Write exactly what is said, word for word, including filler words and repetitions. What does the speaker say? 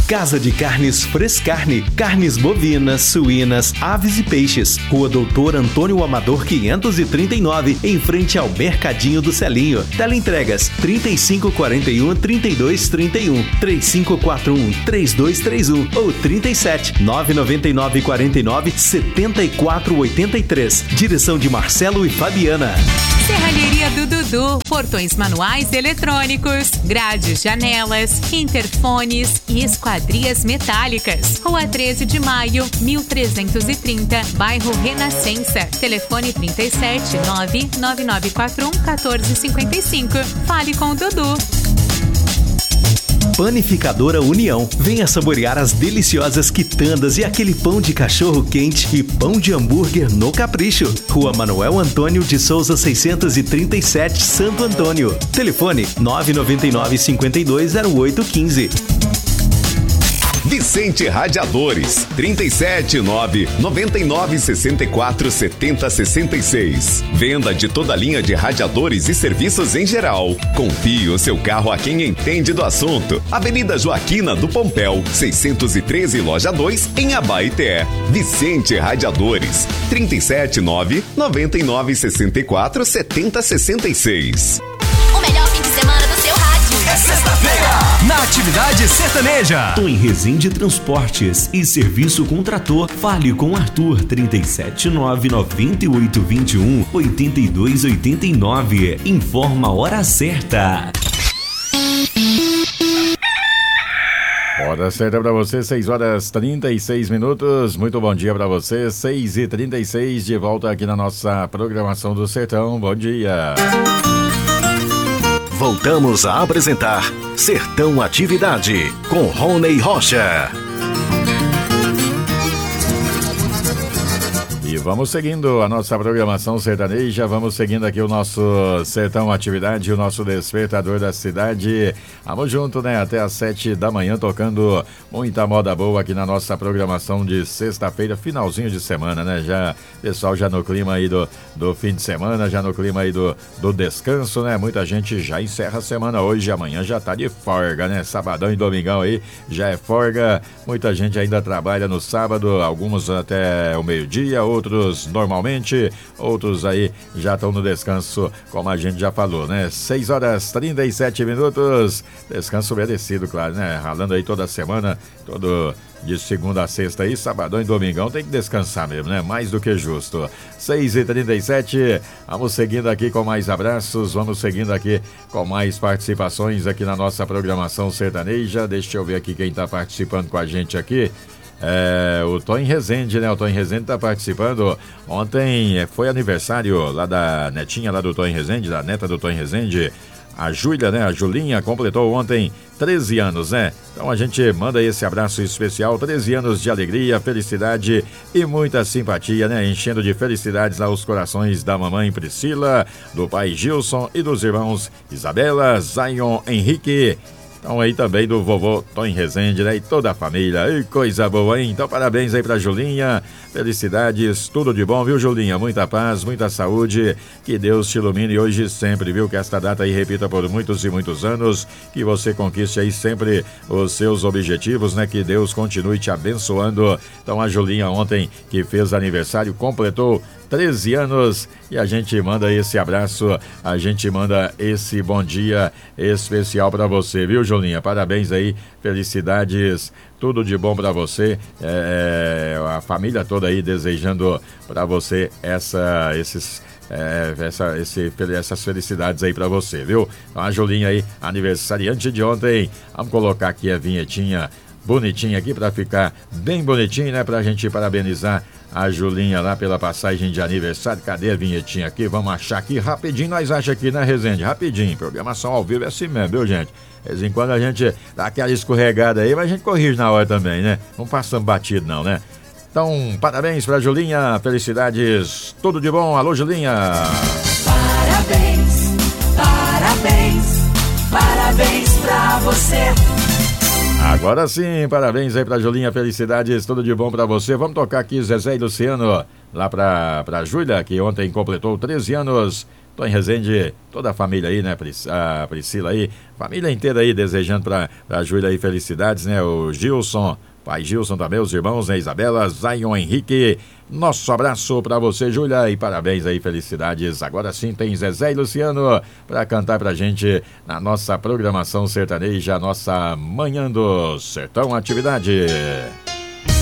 Casa de Carnes Frescarne, carnes bovinas, suínas, aves e peixes. Rua Doutor Antônio Amador quinhentos e trinta e nove, em frente ao Mercadinho do Celinho. Teleentregas trinta e cinco quarenta e um, trinta e dois trinta e um, três cinco quatro um, três dois três um ou trinta e sete, nove nove nove quarenta e nove, setenta e quatro oitenta e três. Direção de Marcelo e Fabiana. Serralheria do Dudu, portões manuais e eletrônicos, grades, janelas, interfones e esquadrias metálicas. Rua treze de maio, mil trezentos e trinta, bairro Renascença. Telefone trinta e sete, nove nove nove quatro um, um quatro cinco cinco. Fale com o Dudu. Panificadora União. Venha saborear as deliciosas quitandas e aquele pão de cachorro quente e pão de hambúrguer no capricho. Rua Manuel Antônio de Souza seiscentos e trinta e sete, Santo Antônio. Telefone nove nove nove, cinco dois zero oito um cinco. Vicente Radiadores, trinta e sete, nove nove nove, seis quatro, sete zero seis seis. Venda de toda a linha de radiadores e serviços em geral. Confie o seu carro a quem entende do assunto. Avenida Joaquina do Pompéu, seiscentos e treze, Loja dois, em Abaeté. Vicente Radiadores, trinta e sete, nove nove nove, seis quatro, sete zero seis seis. O melhor fim de semana do seu rádio. É sexta-feira, na Atividade Sertaneja. Tom Resende Transportes e Serviço com Trator. Fale com Arthur, trinta e sete, nove nove oito, dois um, oito dois oito nove. Informa a hora certa. Hora certa para você, seis horas trinta e seis minutos. Muito bom dia para você, seis e trinta e seis, de volta aqui na nossa programação do Sertão. Bom dia. Voltamos a apresentar Sertão Atividade com Rony Rocha. E vamos seguindo a nossa programação sertaneja, vamos seguindo aqui o nosso Sertão Atividade, o nosso despertador da cidade. Vamos junto, né? Até às sete da manhã, tocando muita moda boa aqui na nossa programação de sexta-feira, finalzinho de semana, né? Já, pessoal, já no clima aí do, do fim de semana, já no clima aí do, do descanso, né? Muita gente já encerra a semana hoje, amanhã já tá de folga, né? Sabadão e domingão aí já é folga. Muita gente ainda trabalha no sábado, alguns até o meio-dia, outros Outros normalmente, outros aí já estão no descanso, como a gente já falou, né? seis horas trinta e sete minutos, descanso merecido, claro, né? Ralando aí toda semana, todo de segunda a sexta aí, sabadão e domingão, tem que descansar mesmo, né? Mais do que justo. seis e trinta e sete, vamos seguindo aqui com mais abraços, vamos seguindo aqui com mais participações aqui na nossa programação sertaneja. Deixa eu ver aqui quem está participando com a gente aqui. É, o Tom Resende, né? O Tom Resende tá participando. Ontem foi aniversário lá da netinha lá do Tom Resende, da neta do Tom Resende. A Júlia, né? A Julinha completou ontem treze anos, né? Então a gente manda esse abraço especial, treze anos de alegria, felicidade e muita simpatia, né? Enchendo de felicidades lá os corações da mamãe Priscila, do pai Gilson e dos irmãos Isabela, Zion, Henrique. Então aí também do vovô Tom Resende, né? E toda a família. E coisa boa, hein? Então parabéns aí pra Julinha. Felicidades, tudo de bom, viu, Julinha? Muita paz, muita saúde. Que Deus te ilumine hoje e sempre, viu? Que esta data aí repita por muitos e muitos anos. Que você conquiste aí sempre os seus objetivos, né? Que Deus continue te abençoando. Então a Julinha ontem, que fez aniversário, completou treze anos e a gente manda esse abraço, a gente manda esse bom dia especial para você, viu, Julinha? Parabéns aí, felicidades, tudo de bom para você, é, a família toda aí desejando para você essa, esses, é, essa, esse, essas felicidades aí para você, viu? Então, a Julinha aí, aniversariante de ontem, vamos colocar aqui a vinhetinha bonitinha aqui para ficar bem bonitinho, né? Pra gente parabenizar a Julinha lá pela passagem de aniversário. Cadê a vinhetinha aqui? Vamos achar aqui rapidinho, nós achamos aqui, né, Resende? Rapidinho, programação ao vivo é assim mesmo, viu, gente? De vez em quando a gente dá aquela escorregada aí, mas a gente corrige na hora também, né? Não passamos batido não, né? Então, parabéns pra Julinha, felicidades, tudo de bom. Alô, Julinha! Parabéns, parabéns, parabéns pra você. Agora sim, parabéns aí pra Julinha, felicidades, tudo de bom pra você. Vamos tocar aqui Zezé e Luciano, lá pra, pra Júlia, que ontem completou treze anos. Tô em Resende, toda a família aí, né, Pris, a Priscila aí, família inteira aí, desejando pra, pra Júlia aí felicidades, né, o Gilson, pai Gilson também, os irmãos, né, Isabela, Zion, Henrique, nosso abraço pra você, Júlia, e parabéns aí, felicidades. Agora sim tem Zezé e Luciano pra cantar pra gente na nossa programação sertaneja, nossa Manhã do Sertão Atividade.